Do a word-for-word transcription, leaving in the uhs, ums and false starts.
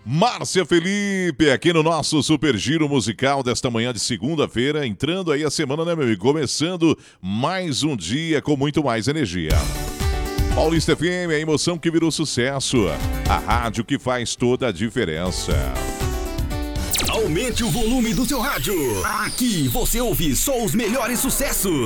Márcia Felipe, aqui no nosso Super Giro Musical desta manhã de segunda-feira, entrando aí a semana, né, meu amigo? Começando mais um dia com muito mais energia. Paulista F M, a emoção que virou sucesso. A rádio que faz toda a diferença. Aumente o volume do seu rádio. Aqui você ouve só os melhores sucessos.